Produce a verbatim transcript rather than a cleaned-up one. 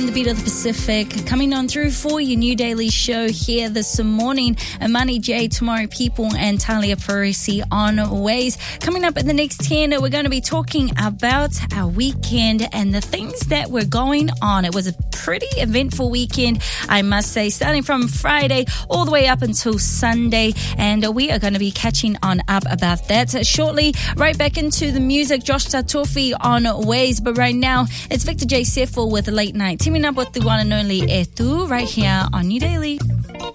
the Beat of the Pacific, coming on through for your New Daily Show here this morning. Amani J, Tomorrow People, and Talia Parisi on Ways. Coming up in the next ten, we're going to be talking about our weekend and the things that were going on. It was a pretty eventful weekend, I must say, starting from Friday all the way up until Sunday, and we are going to be catching on up about that shortly. Right back into the music, Josh Tatofi on Ways, but right now it's Victor J. Seffel with Late Night, teaming up with the one and only Etu right here on New Daily.